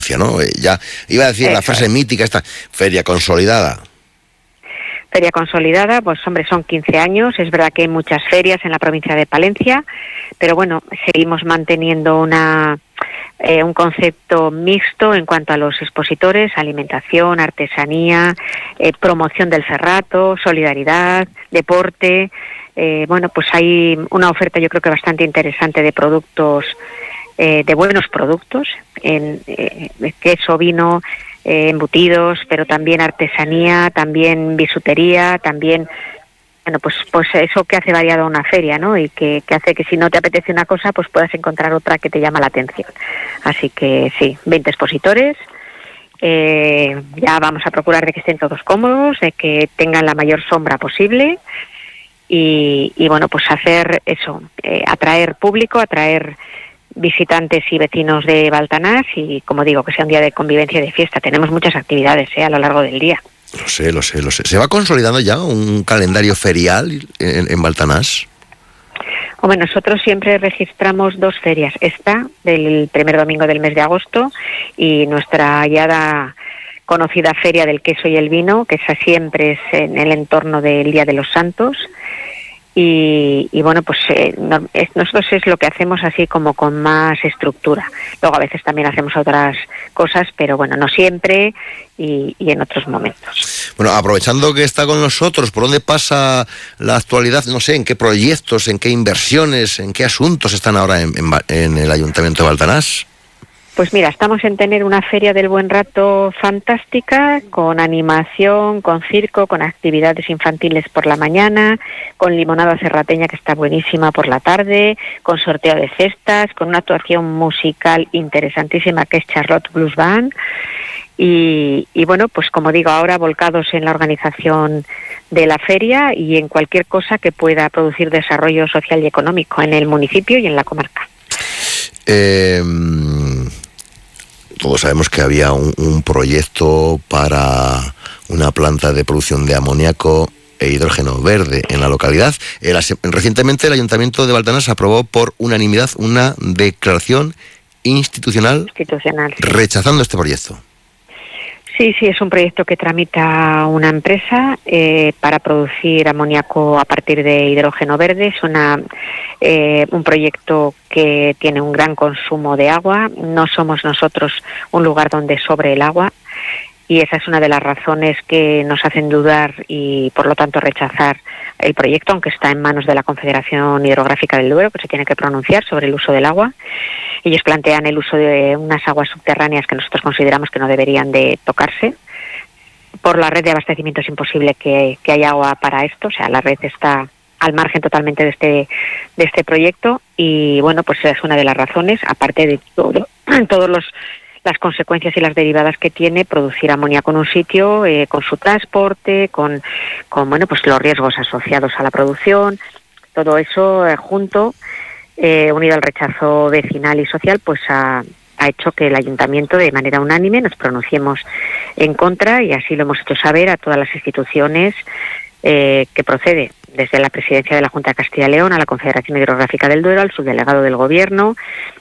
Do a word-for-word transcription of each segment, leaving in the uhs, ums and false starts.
¿no? Ya iba a decir Eso la frase es. mítica, esta feria consolidada. Feria consolidada, pues hombre, son quince años, es verdad que hay muchas ferias en la provincia de Palencia, pero bueno, seguimos manteniendo una eh, un concepto mixto en cuanto a los expositores, alimentación, artesanía, eh, promoción del cerrato, solidaridad, deporte. Eh, bueno, pues hay una oferta yo creo que bastante interesante de productos, eh, de buenos productos, en eh, queso, vino, eh, embutidos, pero también artesanía, también bisutería, también, bueno, pues pues eso que hace variada una feria, ¿no? Y que, que hace que si no te apetece una cosa, pues puedas encontrar otra que te llama la atención. Así que sí, veinte expositores. Eh, ya vamos a procurar de que estén todos cómodos, de que tengan la mayor sombra posible. Y, y bueno, pues hacer eso, eh, atraer público, atraer visitantes y vecinos de Baltanás y, como digo, que sea un día de convivencia y de fiesta. Tenemos muchas actividades eh, a lo largo del día. Lo sé, lo sé, lo sé. ¿Se va consolidando ya un calendario ferial en, en Baltanás? Hombre, nosotros siempre registramos dos ferias. Esta, del primer domingo del mes de agosto, y nuestra ya conocida Feria del Queso y el Vino, que esa siempre es en el entorno del Día de los Santos. Y, y bueno, pues eh, no, es, nosotros es lo que hacemos así como con más estructura. Luego a veces también hacemos otras cosas, pero bueno, no siempre y, y en otros momentos. Bueno, aprovechando que está con nosotros, ¿por dónde pasa la actualidad? No sé, ¿en qué proyectos, en qué inversiones, en qué asuntos están ahora en, en, en el Ayuntamiento de Baltanás? Pues mira, estamos en tener una feria del buen rato fantástica, con animación, con circo, con actividades infantiles por la mañana, con limonada serrateña que está buenísima por la tarde, con sorteo de cestas, con una actuación musical interesantísima que es Charlotte Blues Band. Y, y bueno, pues como digo, ahora volcados en la organización de la feria y en cualquier cosa que pueda producir desarrollo social y económico en el municipio y en la comarca. Eh... Todos sabemos que había un, un proyecto para una planta de producción de amoníaco e hidrógeno verde en la localidad. El, recientemente el Ayuntamiento de Baltanás aprobó por unanimidad una declaración institucional, institucional sí. rechazando este proyecto. Sí, sí, es un proyecto que tramita una empresa eh, para producir amoníaco a partir de hidrógeno verde. Es una, eh, un proyecto que tiene un gran consumo de agua. No somos nosotros un lugar donde sobre el agua y esa es una de las razones que nos hacen dudar y, por lo tanto, rechazar el proyecto, aunque está en manos de la Confederación Hidrográfica del Duero, que se tiene que pronunciar sobre el uso del agua. Ellos plantean el uso de unas aguas subterráneas que nosotros consideramos que no deberían de tocarse. Por la red de abastecimiento es imposible que, que haya agua para esto, o sea, la red está al margen totalmente de este de este proyecto y, bueno, pues es una de las razones, aparte de todo, todos los las consecuencias y las derivadas que tiene producir amoníaco en un sitio, eh, con su transporte, con, con bueno, pues los riesgos asociados a la producción, todo eso eh, junto, eh, unido al rechazo vecinal y social, pues ha, ha hecho que el Ayuntamiento de manera unánime nos pronunciemos en contra y así lo hemos hecho saber a todas las instituciones eh, que procede, desde la Presidencia de la Junta de Castilla y León a la Confederación Hidrográfica del Duero, al subdelegado del Gobierno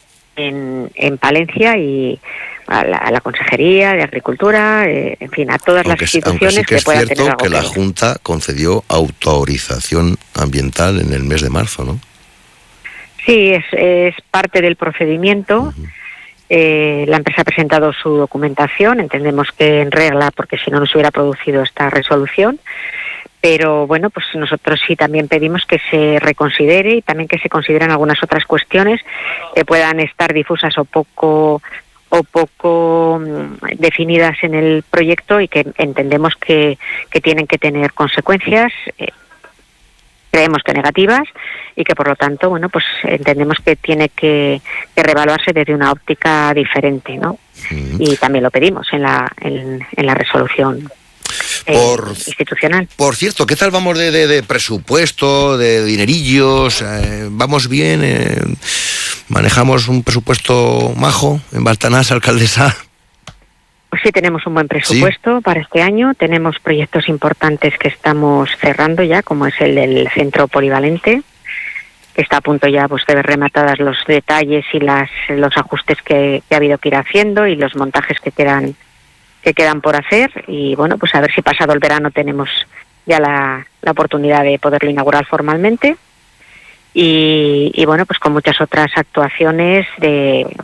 en, en Palencia y a la, a la Consejería de Agricultura, eh, en fin, a todas aunque, las instituciones sí que, que puedan tener algo. Es cierto que la Junta concedió autorización ambiental en el mes de marzo, ¿no? Sí, es, es parte del procedimiento. Uh-huh. Eh, la empresa ha presentado su documentación, entendemos que en regla, porque si no, no se hubiera producido esta resolución. Pero bueno, pues nosotros sí también pedimos que se reconsidere y también que se consideren algunas otras cuestiones que puedan estar difusas o poco o poco definidas en el proyecto y que entendemos que, que tienen que tener consecuencias, eh, creemos que negativas, y que por lo tanto, bueno, pues entendemos que tiene que, que reevaluarse desde una óptica diferente, ¿no? Sí. Y también lo pedimos en la, en, en la resolución eh, por, institucional. Por cierto, ¿qué tal vamos de, de, de presupuesto, de dinerillos? Eh, ¿Vamos bien? Eh, ¿Manejamos un presupuesto majo en Baltanás, alcaldesa? Pues sí, tenemos un buen presupuesto ¿Sí? para este año. Tenemos proyectos importantes que estamos cerrando ya, como es el del centro polivalente, que está a punto ya pues de ver rematadas los detalles y las los ajustes que, que ha habido que ir haciendo y los montajes que quedan que quedan por hacer, y bueno, pues a ver si pasado el verano tenemos ya la, la oportunidad de poderlo inaugurar formalmente. Y, y bueno, pues con muchas otras actuaciones de